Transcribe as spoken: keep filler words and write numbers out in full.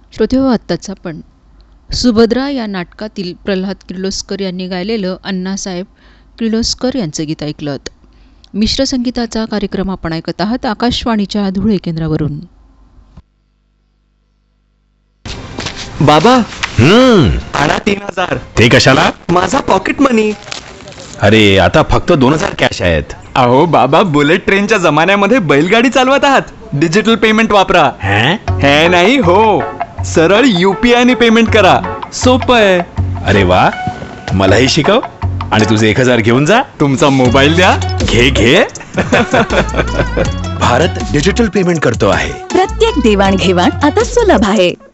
श्रोतेहो, आत्ताच आपण सुभद्रा या नाटकातील प्रल्हाद किर्लोस्कर यांनी गायलेलं अण्णासाहेब किर्लोस्कर यांचं गीत ऐकलं. मिश्र संगीताचा कार्यक्रम आपण ऐकत आहात आकाशवाणीच्या धुळे केंद्रावरून. बाबा, हम्म आणा तीन हजार. ते कशाला? माझा पॉकेट मनी. अरे आता फक्त दोन हजार कॅश आहेत. अहो बाबा, बुलेट ट्रेनच्या जमान्यामध्ये बैलगाडी चालवत आहात. डिजिटल पेमेंट वापरा. हैं? हे नाही हो, सरळ युपीआय ने पेमेंट करा. सोपं आहे. अरे वा, मलाही शिकव आणि तुझे एक हजार घेऊन जा. तुमचा मोबाईल द्या. घे घे. भारत डिजिटल पेमेंट करतो आहे. प्रत्येक देवाणघेवाण आता सुलभ आहे.